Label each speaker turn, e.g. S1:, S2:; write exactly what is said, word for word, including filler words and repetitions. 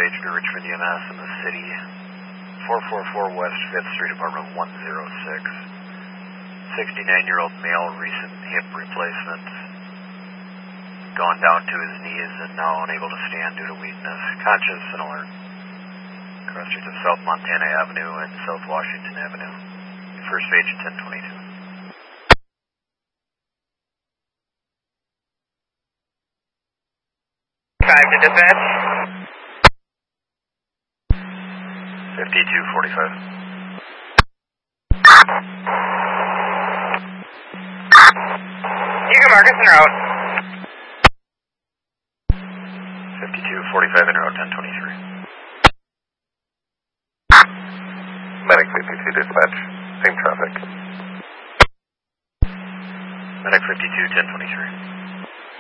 S1: page to Richmond E M S in the city. four forty-four West fifth Street, apartment one oh six. sixty-nine-year-old male, recent hip replacement. Gone down to his knees and now unable to stand due to weakness. Conscious and alert. Cross streets of South Montana Avenue and South Washington Avenue. First page ten twenty-two.
S2: Five to dispatch.
S1: fifty-two forty-five.
S2: You can mark us en route.
S1: fifty-two forty-five en route ten twenty-three.
S3: Medic fifty-two dispatch. Same traffic.
S1: Medic fifty-two ten twenty-three.